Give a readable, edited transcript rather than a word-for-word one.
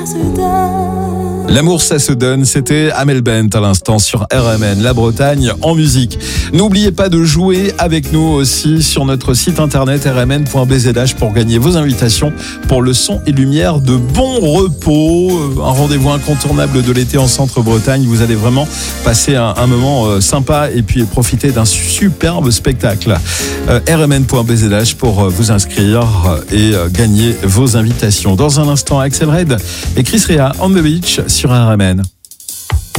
L'amour ça se donne, c'était Amel Bent à l'instant sur RMN, la Bretagne en musique. N'oubliez pas de jouer avec nous aussi sur notre site internet rmn.bzh pour gagner vos invitations pour le son et lumière de Bon Repos, un rendez-vous incontournable de l'été en Centre-Bretagne. Vous allez vraiment passer un moment sympa et puis profiter d'un superbe spectacle. rmn.bzh pour vous inscrire et gagner vos invitations. Dans un instant, Axel Red et Chris Rea on the beach sur RMN.